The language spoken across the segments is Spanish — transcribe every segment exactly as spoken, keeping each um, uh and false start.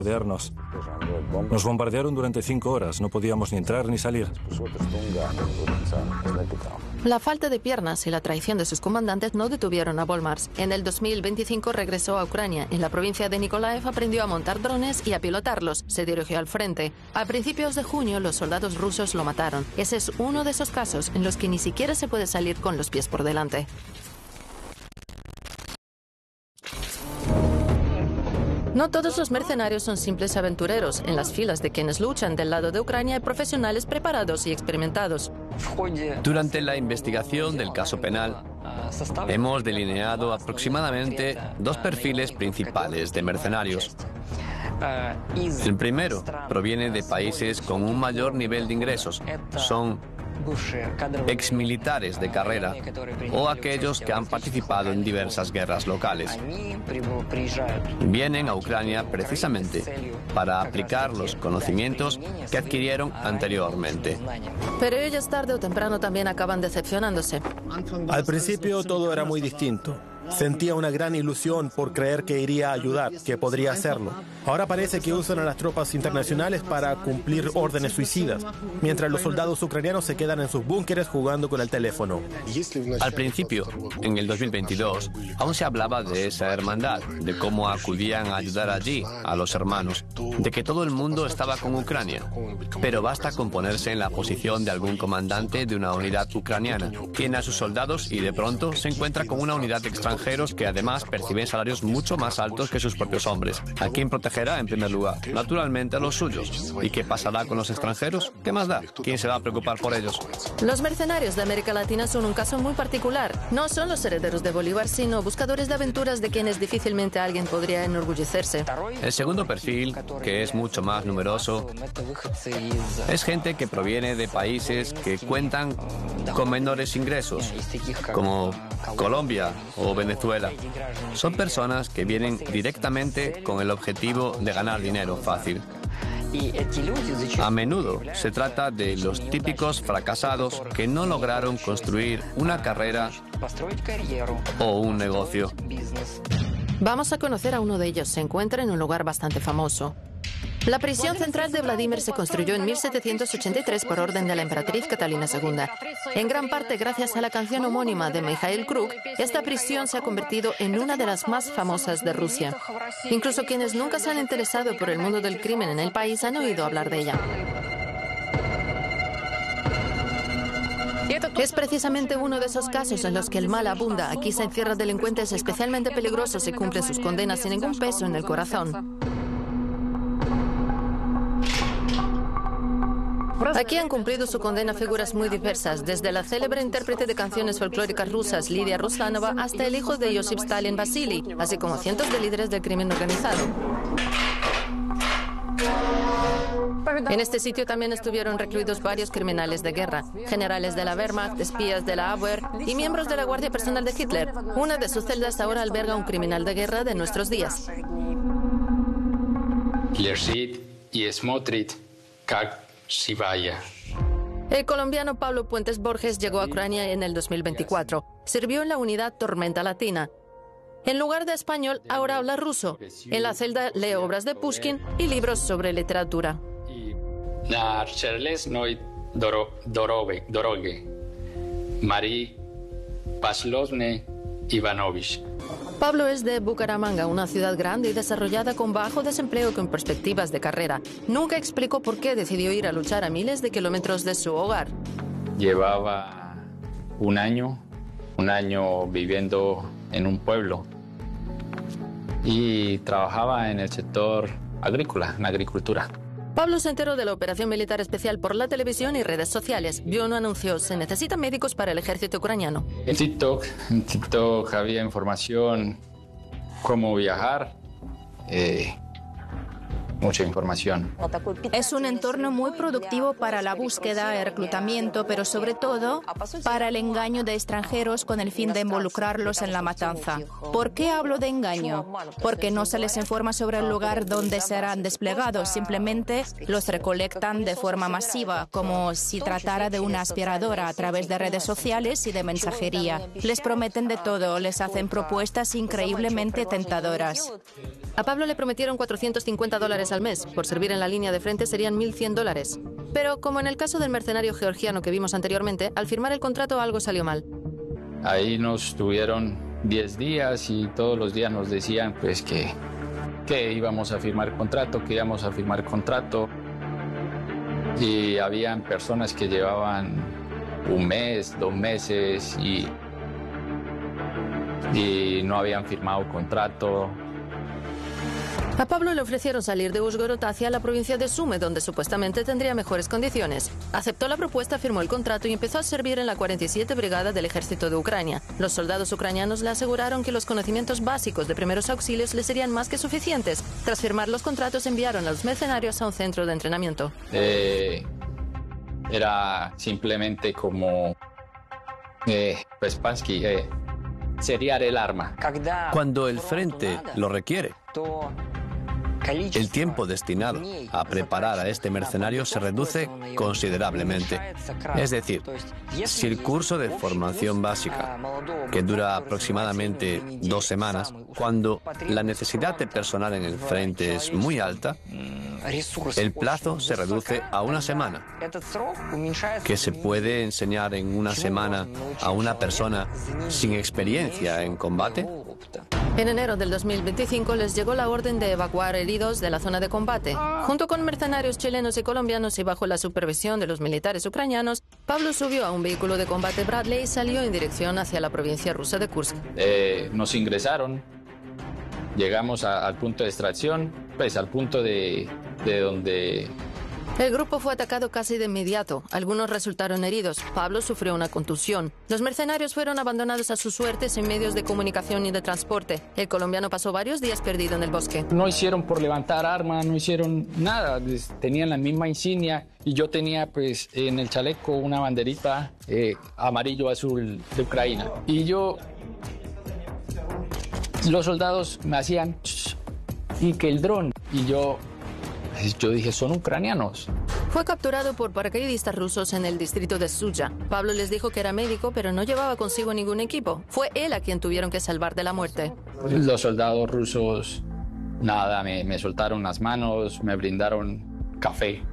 bombardearnos. Nos bombardearon durante cinco horas, no podíamos ni entrar ni salir. La falta de piernas y la traición de sus comandantes no detuvieron a Volmars. En el dos mil veinticinco regresó a Ucrania. En la provincia de Nikolaev aprendió a montar drones y a pilotarlos. Se dirigió al frente. A principios de junio los soldados rusos lo mataron. Ese es uno de esos casos en los que ni siquiera se puede salir con los pies por delante. No todos los mercenarios son simples aventureros. En las filas de quienes luchan del lado de Ucrania hay profesionales preparados y experimentados. Durante la investigación del caso penal, hemos delineado aproximadamente dos perfiles principales de mercenarios. El primero proviene de países con un mayor nivel de ingresos. Son exmilitares de carrera o aquellos que han participado en diversas guerras locales. Vienen a Ucrania precisamente para aplicar los conocimientos que adquirieron anteriormente. Pero ellos tarde o temprano también acaban decepcionándose. Al principio todo era muy distinto. Sentía una gran ilusión por creer que iría a ayudar, que podría hacerlo. Ahora parece que usan a las tropas internacionales para cumplir órdenes suicidas, mientras los soldados ucranianos se quedan en sus búnkeres jugando con el teléfono. Al principio, en el dos mil veintidós, aún se hablaba de esa hermandad, de cómo acudían a ayudar allí a los hermanos, de que todo el mundo estaba con Ucrania. Pero basta con ponerse en la posición de algún comandante de una unidad ucraniana. Tiene a sus soldados y de pronto se encuentra con una unidad extranjera que además perciben salarios mucho más altos que sus propios hombres. ¿A quién protegerá en primer lugar? Naturalmente a los suyos. ¿Y qué pasará con los extranjeros? ¿Qué más da? ¿Quién se va a preocupar por ellos? Los mercenarios de América Latina son un caso muy particular. No son los herederos de Bolívar, sino buscadores de aventuras de quienes difícilmente alguien podría enorgullecerse. El segundo perfil, que es mucho más numeroso, es gente que proviene de países que cuentan con menores ingresos, como Colombia o Venezuela. Son personas que vienen directamente con el objetivo de ganar dinero fácil. A menudo se trata de los típicos fracasados que no lograron construir una carrera o un negocio. Vamos a conocer a uno de ellos. Se encuentra en un lugar bastante famoso. La prisión central de Vladimir se construyó en mil setecientos ochenta y tres por orden de la emperatriz Catalina segunda. En gran parte gracias a la canción homónima de Mikhail Krug, esta prisión se ha convertido en una de las más famosas de Rusia. Incluso quienes nunca se han interesado por el mundo del crimen en el país han oído hablar de ella. Es precisamente uno de esos casos en los que el mal abunda. Aquí se encierran delincuentes especialmente peligrosos y cumplen sus condenas sin ningún peso en el corazón. Aquí han cumplido su condena figuras muy diversas, desde la célebre intérprete de canciones folclóricas rusas Lidia Ruslanova hasta el hijo de Josip Stalin Vasily, así como cientos de líderes del crimen organizado. En este sitio también estuvieron recluidos varios criminales de guerra, generales de la Wehrmacht, espías de la Abwehr y miembros de la Guardia Personal de Hitler. Una de sus celdas ahora alberga un criminal de guerra de nuestros días. El colombiano Pablo Puentes Borges llegó a Ucrania en el dos mil veinticuatro. Sirvió en la unidad Tormenta Latina. En lugar de español, ahora habla ruso. En la celda lee obras de Pushkin y libros sobre literatura. Pablo es de Bucaramanga, una ciudad grande y desarrollada con bajo desempleo y con perspectivas de carrera. Nunca explicó por qué decidió ir a luchar a miles de kilómetros de su hogar. Llevaba un año, un año viviendo en un pueblo y trabajaba en el sector agrícola, en la agricultura. Pablo se enteró de la operación militar especial por la televisión y redes sociales. Vio un anuncio: se necesitan médicos para el ejército ucraniano. En TikTok, en TikTok había información, cómo viajar, eh, mucha información. Es un entorno muy productivo para la búsqueda y reclutamiento, pero sobre todo para el engaño de extranjeros con el fin de involucrarlos en la matanza. ¿Por qué hablo de engaño? Porque no se les informa sobre el lugar donde serán desplegados, simplemente los recolectan de forma masiva, como si tratara de una aspiradora a través de redes sociales y de mensajería. Les prometen de todo, les hacen propuestas increíblemente tentadoras. A Pablo le prometieron cuatrocientos cincuenta dólares dólares al mes. Por servir en la línea de frente serían mil cien dólares. Pero, como en el caso del mercenario georgiano que vimos anteriormente, al firmar el contrato algo salió mal. Ahí nos tuvieron diez días y todos los días nos decían pues que, que íbamos a firmar contrato, que íbamos a firmar contrato. Y habían personas que llevaban un mes, dos meses y, y no habían firmado contrato. A Pablo le ofrecieron salir de Uzhgorod hacia la provincia de Sumy, donde supuestamente tendría mejores condiciones. Aceptó la propuesta, firmó el contrato y empezó a servir en la cuarenta y siete Brigada del Ejército de Ucrania. Los soldados ucranianos le aseguraron que los conocimientos básicos de primeros auxilios le serían más que suficientes. Tras firmar los contratos, enviaron a los mercenarios a un centro de entrenamiento. Eh, era simplemente como... Eh, pues Pansky, eh, seriar el arma. Cuando el frente lo requiere, el tiempo destinado a preparar a este mercenario se reduce considerablemente. Es decir, si el curso de formación básica, que dura aproximadamente dos semanas, cuando la necesidad de personal en el frente es muy alta, el plazo se reduce a una semana. ¿Que se puede enseñar en una semana a una persona sin experiencia en combate? En enero del dos mil veinticinco les llegó la orden de evacuar heridos de la zona de combate. Junto con mercenarios chilenos y colombianos y bajo la supervisión de los militares ucranianos, Pablo subió a un vehículo de combate Bradley y salió en dirección hacia la provincia rusa de Kursk. Eh, nos ingresaron, llegamos a, al punto de extracción, pues al punto de, de donde... El grupo fue atacado casi de inmediato. Algunos resultaron heridos. Pablo sufrió una contusión. Los mercenarios fueron abandonados a su suerte sin medios de comunicación ni de transporte. El colombiano pasó varios días perdido en el bosque. No hicieron por levantar armas, no hicieron nada. Tenían la misma insignia y yo tenía pues en el chaleco una banderita eh, amarillo-azul de Ucrania. Y yo... Los soldados me hacían... Y que el dron. Y yo... Yo dije, son ucranianos. Fue capturado por paracaidistas rusos en el distrito de Suya. Pablo les dijo que era médico, pero no llevaba consigo ningún equipo. Fue él a quien tuvieron que salvar de la muerte. Los soldados rusos, nada, me, me soltaron las manos, me brindaron café.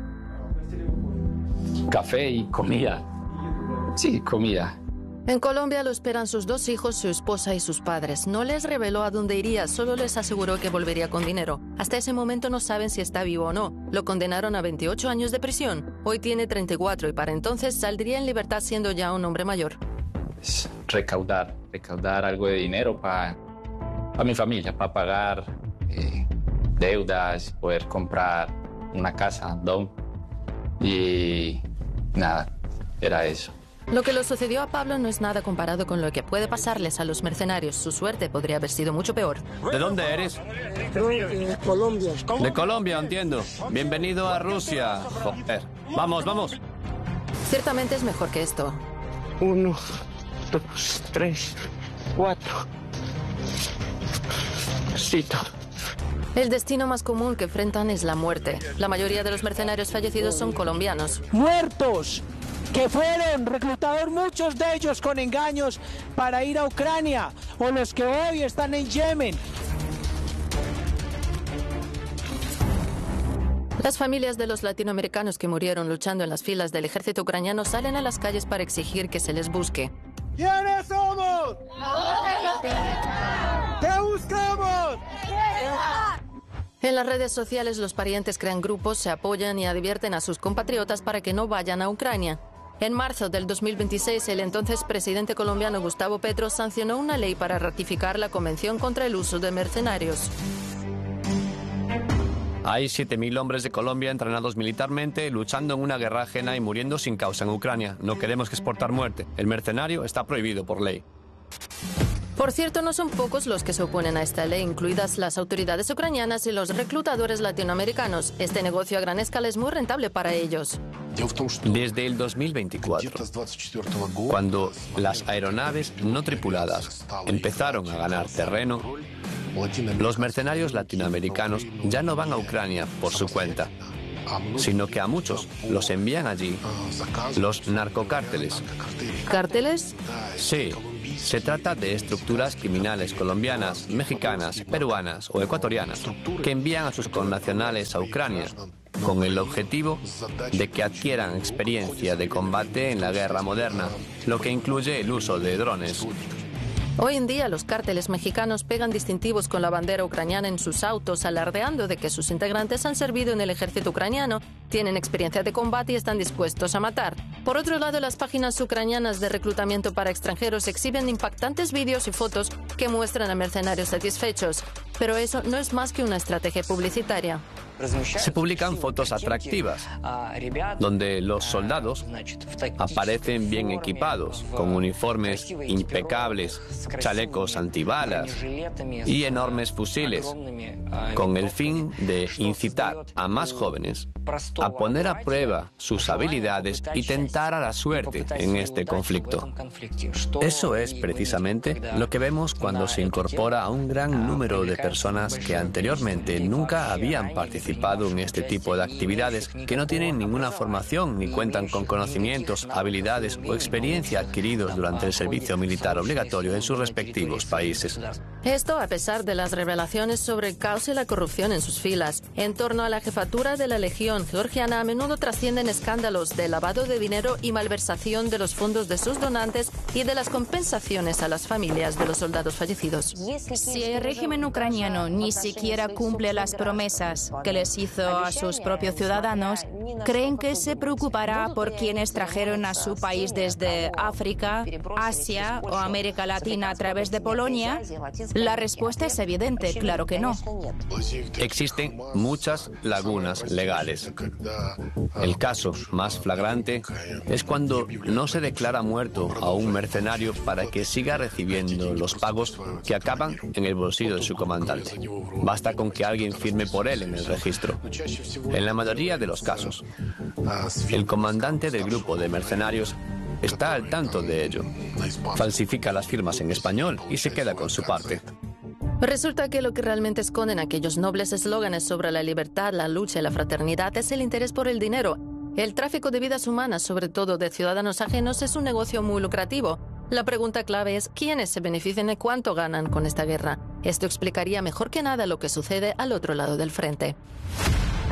Café y comida. Sí, comida. En Colombia lo esperan sus dos hijos, su esposa y sus padres. No les reveló a dónde iría, solo les aseguró que volvería con dinero. Hasta ese momento no saben si está vivo o no. Lo condenaron a veintiocho años de prisión. Hoy tiene treinta y cuatro y para entonces saldría en libertad siendo ya un hombre mayor. Es recaudar, recaudar algo de dinero para pa mi familia, para pagar eh, deudas, poder comprar una casa, dom. Y nada, era eso. Lo que le sucedió a Pablo no es nada comparado con lo que puede pasarles a los mercenarios. Su suerte podría haber sido mucho peor. ¿De dónde eres? De Colombia. De Colombia, entiendo. Bienvenido a Rusia. Joder. Vamos, vamos. Ciertamente es mejor que esto. Uno, dos, tres, cuatro. Cito. El destino más común que enfrentan es la muerte. La mayoría de los mercenarios fallecidos son colombianos. ¡Muertos! Que fueron reclutados muchos de ellos con engaños para ir a Ucrania, o los que hoy están en Yemen. Las familias de los latinoamericanos que murieron luchando en las filas del ejército ucraniano salen a las calles para exigir que se les busque. ¿Quiénes somos? ¿Qué buscamos? En las redes sociales los parientes crean grupos, se apoyan y advierten a sus compatriotas para que no vayan a Ucrania. En marzo del dos mil veintiséis, el entonces presidente colombiano Gustavo Petro sancionó una ley para ratificar la Convención contra el uso de mercenarios. Hay siete mil hombres de Colombia entrenados militarmente, luchando en una guerra ajena y muriendo sin causa en Ucrania. No queremos exportar muerte. El mercenario está prohibido por ley. Por cierto, no son pocos los que se oponen a esta ley, incluidas las autoridades ucranianas y los reclutadores latinoamericanos. Este negocio a gran escala es muy rentable para ellos. Desde el dos mil veinticuatro, cuando las aeronaves no tripuladas empezaron a ganar terreno, los mercenarios latinoamericanos ya no van a Ucrania por su cuenta, sino que a muchos los envían allí los narcocárteles. ¿Cárteles? Sí, Se trata de estructuras criminales colombianas, mexicanas, peruanas o ecuatorianas que envían a sus connacionales a Ucrania con el objetivo de que adquieran experiencia de combate en la guerra moderna, lo que incluye el uso de drones. Hoy en día los cárteles mexicanos pegan distintivos con la bandera ucraniana en sus autos, alardeando de que sus integrantes han servido en el ejército ucraniano, tienen experiencia de combate y están dispuestos a matar. Por otro lado, las páginas ucranianas de reclutamiento para extranjeros exhiben impactantes vídeos y fotos que muestran a mercenarios satisfechos. Pero eso no es más que una estrategia publicitaria. Se publican fotos atractivas, donde los soldados aparecen bien equipados, con uniformes impecables, chalecos antibalas y enormes fusiles, con el fin de incitar a más jóvenes a poner a prueba sus habilidades y tentar a la suerte en este conflicto. Eso es precisamente lo que vemos cuando se incorpora a un gran número de personas que anteriormente nunca habían participado en este tipo de actividades, que no tienen ninguna formación ni cuentan con conocimientos, habilidades o experiencia adquiridos durante el servicio militar obligatorio en sus respectivos países. Esto a pesar de las revelaciones sobre el caos y la corrupción en sus filas. En torno a la jefatura de la Legión georgiana a menudo trascienden escándalos de lavado de dinero y malversación de los fondos de sus donantes y de las compensaciones a las familias de los soldados fallecidos. Si el régimen ucraniano ni siquiera cumple las promesas que les hizo a sus propios ciudadanos, ¿creen que se preocupará por quienes trajeron a su país desde África, Asia o América Latina a través de Polonia? La respuesta es evidente, claro que no. Existen muchas lagunas legales. El caso más flagrante es cuando no se declara muerto a un mercenario para que siga recibiendo los pagos que acaban en el bolsillo de su comandante. Basta con que alguien firme por él en el registro. En la mayoría de los casos, el comandante del grupo de mercenarios está al tanto de ello. Falsifica las firmas en español y se queda con su parte. Resulta que lo que realmente esconden aquellos nobles eslóganes sobre la libertad, la lucha y la fraternidad es el interés por el dinero. El tráfico de vidas humanas, sobre todo de ciudadanos ajenos, es un negocio muy lucrativo. La pregunta clave es quiénes se benefician y cuánto ganan con esta guerra. Esto explicaría mejor que nada lo que sucede al otro lado del frente.